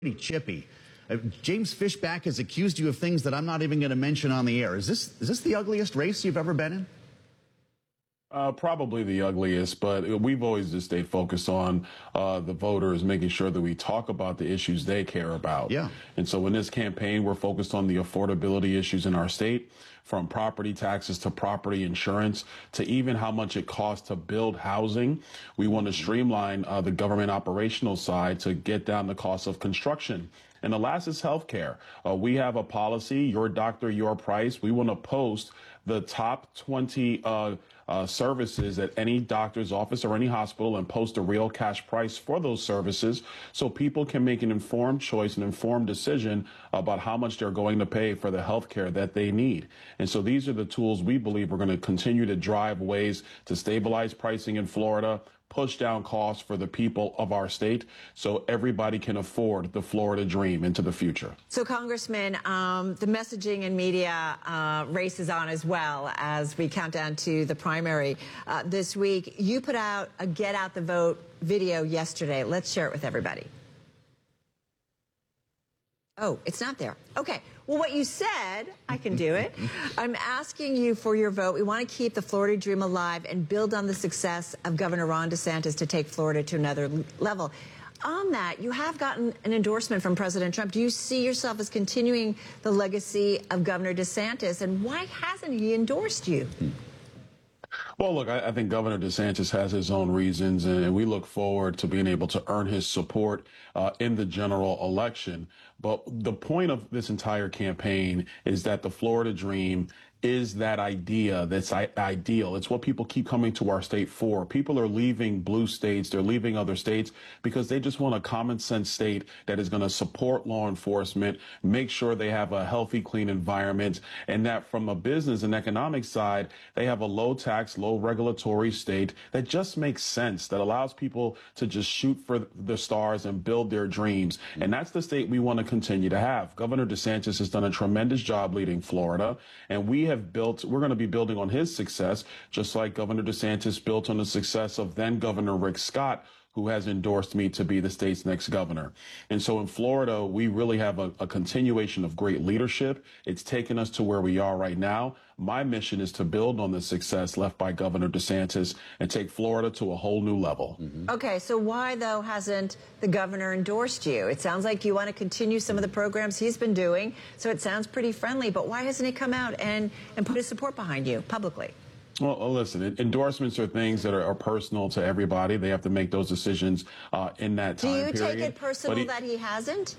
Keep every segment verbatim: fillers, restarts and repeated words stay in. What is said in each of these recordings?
pretty chippy. Uh, James Fishback has accused you of things that I'm not even going to mention on the air. Is this is this the ugliest race you've ever been in? Uh, probably the ugliest, but we've always just stayed focused on uh, the voters, making sure that we talk about the issues they care about. Yeah. And so in this campaign, we're focused on the affordability issues in our state, from property taxes to property insurance to even how much it costs to build housing. We want to streamline uh, the government operational side to get down the cost of construction. And the last is healthcare. Uh, we have a policy, your doctor, your price. We want to post the top twenty uh, uh, services at any doctor's office or any hospital and post a real cash price for those services so people can make an informed choice, an informed decision about how much they're going to pay for the health care that they need. And so these are the tools we believe are going to continue to drive ways to stabilize pricing in Florida, push down costs for the people of our state so everybody can afford the Florida dream into the future. So, Congressman, um, the messaging and media uh, race is on as well as we count down to the primary uh, this week. You put out a Get Out the Vote video yesterday. Let's share it with everybody. Oh, it's not there. Okay. Well, what you said, I can do it. I'm asking you for your vote. We want to keep the Florida dream alive and build on the success of Governor Ron DeSantis to take Florida to another level. On that, you have gotten an endorsement from President Trump. Do you see yourself as continuing the legacy of Governor DeSantis? And why hasn't he endorsed you? Well, look, I, I think Governor DeSantis has his own reasons, and we look forward to being able to earn his support uh, in the general election. But the point of this entire campaign is that the Florida dream is that idea that's ideal. It's what people keep coming to our state for. People are leaving blue states. They're leaving other states because they just want a common sense state that is going to support law enforcement, make sure they have a healthy, clean environment, and that from a business and economic side, they have a low tax, low regulatory state that just makes sense, that allows people to just shoot for the stars and build their dreams. And that's the state we want to continue to have. Governor DeSantis has done a tremendous job leading Florida, and we have built, we're going to be building on his success, just like Governor DeSantis built on the success of then Governor Rick Scott, who has endorsed me to be the state's next governor. And so in Florida, we really have a, a continuation of great leadership. It's taken us to where we are right now. My mission is to build on the success left by Governor DeSantis and take Florida to a whole new level. Mm-hmm. Okay, so why, though, hasn't the governor endorsed you? It sounds like you want to continue some of the programs he's been doing, so it sounds pretty friendly. But why hasn't he come out and, and put his support behind you publicly? Well, listen, endorsements are things that are, are personal to everybody. They have to make those decisions uh, in that time period. Do you take it personal he, that he hasn't?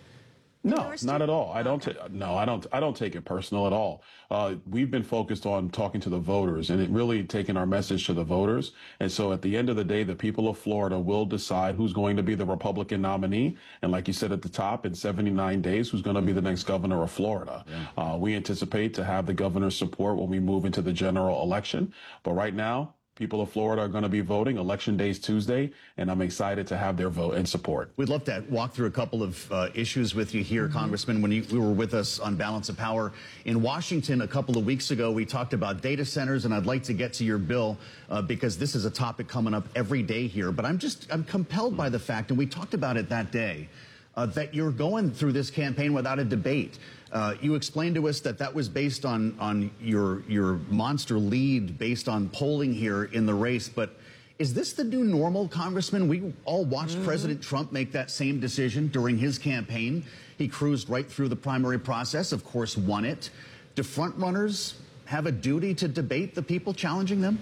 No, not at all. I don't. Ta- no, I don't. I don't take it personal at all. Uh, we've been focused on talking to the voters and it really taking our message to the voters. And so, at the end of the day, the people of Florida will decide who's going to be the Republican nominee. And like you said at the top, in seventy-nine days, who's going to be the next governor of Florida. Yeah. Uh, we anticipate to have the governor's support when we move into the general election. But right now, people of Florida are going to be voting. Election day is Tuesday, and I'm excited to have their vote and support. We'd love to walk through a couple of uh, issues with you here, mm-hmm. Congressman. When you, you were with us on Balance of Power in Washington a couple of weeks ago, we talked about data centers, and I'd like to get to your bill uh, because this is a topic coming up every day here. But I'm just I'm compelled by the fact, and we talked about it that day, uh, that you're going through this campaign without a debate. Uh, you explained to us that that was based on, on your, your monster lead based on polling here in the race. But is this the new normal, Congressman? We all watched mm-hmm. President Trump make that same decision during his campaign. He cruised right through the primary process, of course, won it. Do front runners have a duty to debate the people challenging them?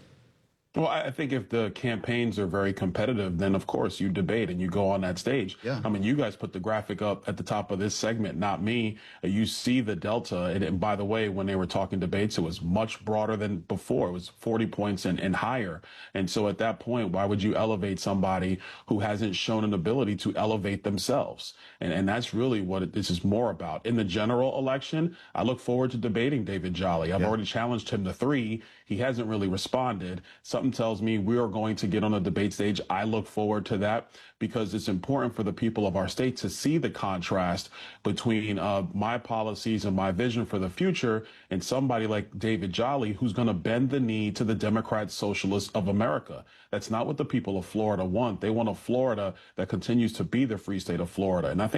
Well, I think if the campaigns are very competitive, then of course you debate and you go on that stage. Yeah. I mean, you guys put the graphic up at the top of this segment, not me. You see the delta. And, and by the way, when they were talking debates, it was much broader than before. It was forty points and, and higher. And so at that point, why would you elevate somebody who hasn't shown an ability to elevate themselves? And, and that's really what it, this is more about. In the general election, I look forward to debating David Jolly. I've yeah. already challenged him to three. He hasn't really responded. Something tells me we are going to get on a debate stage. I look forward to that because it's important for the people of our state to see the contrast between uh, my policies and my vision for the future and somebody like David Jolly, who's going to bend the knee to the Democrat Socialists of America. That's not what the people of Florida want. They want a Florida that continues to be the free state of Florida. And I think